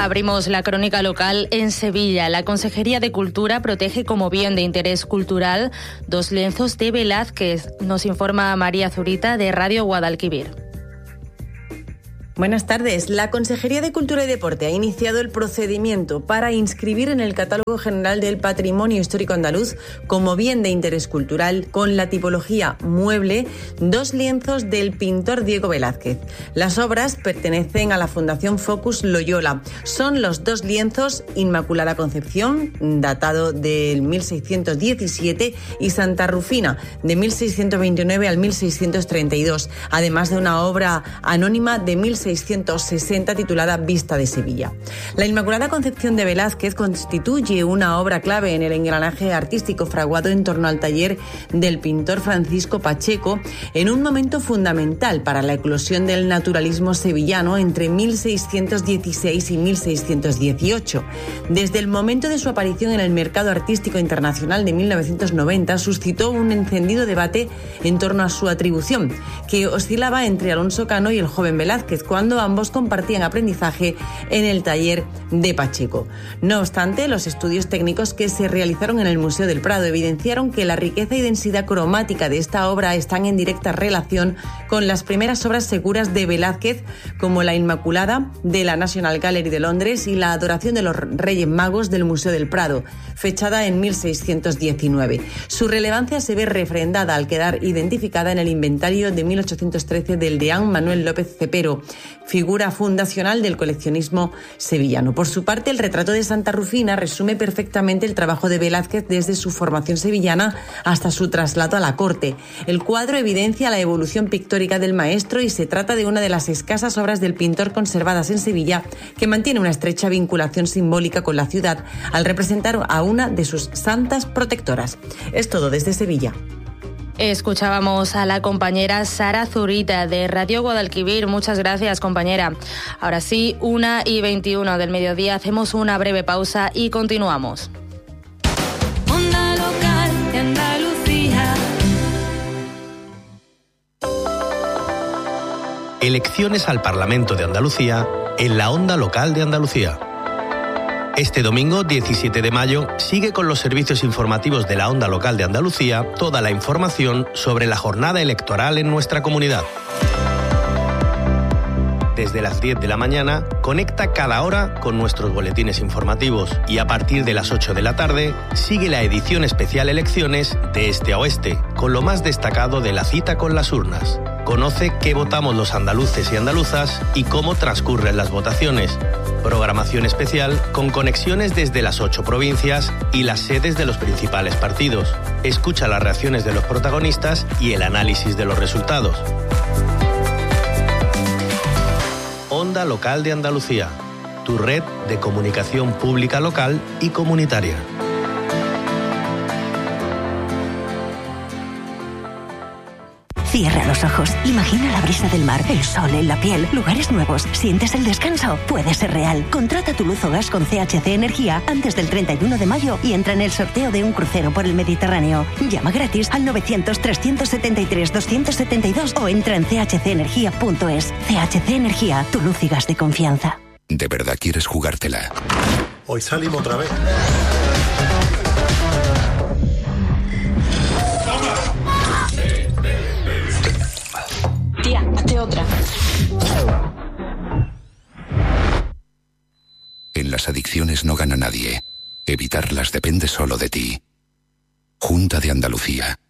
Abrimos la crónica local en Sevilla. La Consejería de Cultura protege como bien de interés cultural 2 lienzos de Velázquez. Nos informa María Zurita de Radio Guadalquivir. Buenas tardes. La Consejería de Cultura y Deporte ha iniciado el procedimiento para inscribir en el Catálogo General del Patrimonio Histórico Andaluz como bien de interés cultural con la tipología mueble 2 lienzos del pintor Diego Velázquez. Las obras pertenecen a la Fundación Focus Loyola. Son los 2 lienzos Inmaculada Concepción, datado del 1617, y Santa Rufina, de 1629 al 1632, además de una obra anónima de 1660 titulada Vista de Sevilla. La Inmaculada Concepción de Velázquez constituye una obra clave en el engranaje artístico fraguado en torno al taller del pintor Francisco Pacheco en un momento fundamental para la eclosión del naturalismo sevillano entre 1616 y 1618. Desde el momento de su aparición en el mercado artístico internacional de 1990 suscitó un encendido debate en torno a su atribución, que oscilaba entre Alonso Cano y el joven Velázquez, cuando ambos compartían aprendizaje en el taller de Pacheco. No obstante, los estudios técnicos que se realizaron en el Museo del Prado evidenciaron que la riqueza y densidad cromática de esta obra están en directa relación con las primeras obras seguras de Velázquez, como la Inmaculada de la National Gallery de Londres y la Adoración de los Reyes Magos del Museo del Prado, fechada en 1619. Su relevancia se ve refrendada al quedar identificada en el inventario de 1813 del deán Manuel López Cepero, figura fundacional del coleccionismo sevillano. Por su parte, el retrato de Santa Rufina resume perfectamente el trabajo de Velázquez desde su formación sevillana hasta su traslado a la corte. El cuadro evidencia la evolución pictórica del maestro y se trata de una de las escasas obras del pintor conservadas en Sevilla que mantiene una estrecha vinculación simbólica con la ciudad al representar a una de sus santas protectoras. Es todo desde Sevilla. Escuchábamos a la compañera Sara Zurita de Radio Guadalquivir. Muchas gracias, compañera. Ahora sí, 1:21 del mediodía, hacemos una breve pausa y continuamos. Onda local de Andalucía. Elecciones al Parlamento de Andalucía en la Onda Local de Andalucía. Este domingo, 17 de mayo, sigue con los servicios informativos de la Onda Local de Andalucía toda la información sobre la jornada electoral en nuestra comunidad. Desde las 10 de la mañana, conecta cada hora con nuestros boletines informativos y a partir de las 8 de la tarde, sigue la edición especial Elecciones de Este a Oeste, con lo más destacado de la cita con las urnas. Conoce qué votamos los andaluces y andaluzas y cómo transcurren las votaciones. Programación especial con conexiones desde las 8 provincias y las sedes de los principales partidos. Escucha las reacciones de los protagonistas y el análisis de los resultados. Onda Local de Andalucía, tu red de comunicación pública local y comunitaria. Cierra los ojos, imagina la brisa del mar, el sol en la piel, lugares nuevos, ¿sientes el descanso? Puede ser real. Contrata tu luz o gas con CHC Energía antes del 31 de mayo y entra en el sorteo de un crucero por el Mediterráneo. Llama gratis al 900-373-272 o entra en chcenergia.es. CHC Energía, tu luz y gas de confianza. ¿De verdad quieres jugártela? Hoy salimos otra vez. Tía, hazte otra. En las adicciones no gana nadie. Evitarlas depende solo de ti. Junta de Andalucía.